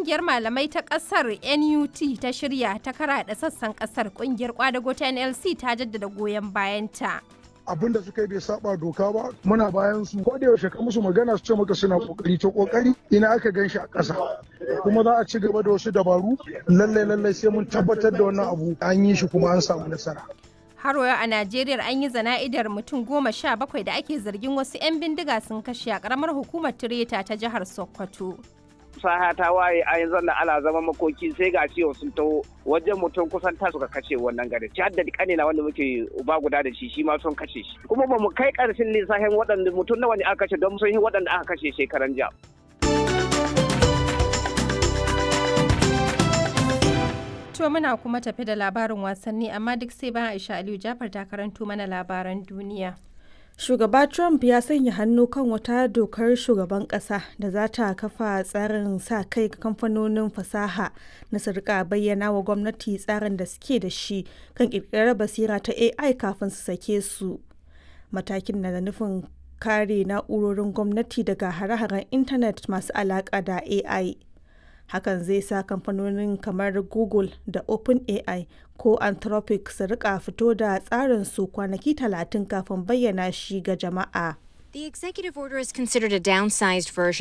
ƙungiyar malamai ta ƙasar NUT ta shirya ta karaɗa sassan ƙasar, ƙungiyar ƙwadago ta NLC ta jaddada goyon bayanta. Abin da suka yi bai saba doka ba, muna bayan su ko da yaushe ka musu magana su ce maka suna kokari, to kokari ina aka gan shi a ƙasa, kuma za a ci gaba da wasu dabaru lallai sai mun tabbatar da wannan abu an yi shi kuma an samu nasara. Har yau a Najeriya an yi zana'idar mutum 17 da ake zargin wasu 'yan bindiga sun kashe a ƙaramar hukumar Tireta ta jihar Sokoto. Saha ta waye a yanzu na ana zama makoki sai ga ciwo sun taho wajen mutum kusan ta suka kashe wannan gari. Ci hadda kanina wanda muke uba guda da shi ma sun kashe shi. Kuma ba mu kai ƙarshen lissafin waɗanda mutum nawa ne aka kashe don sun yi waɗanda aka kashe shekaran jiya. To muna kuma tafi da labarin wasanni amma duk sai bayan Aisha Aliyu Jafar ta karanto mana labaran duniya. Shugaba Trump ya sanya hannu kan wata dokar shugaban ƙasa da za ta kafa tsarin sa kai ga kamfanonin fasaha na su rika bayyana wa gwamnati tsarin da suke da shi kan ƙirƙirar basira ta AI kafin su sake su. Matakin na da nufin kare na'urorin gwamnati daga hare-haren intanet masu alaƙa da AI. Hakan zai sa kamfanonin kamar Google da OpenAI ko Anthropic su rika fito da tsarin su kwanaki 30 kafin bayyana shi ga jama'a. The executive order is considered a downsized version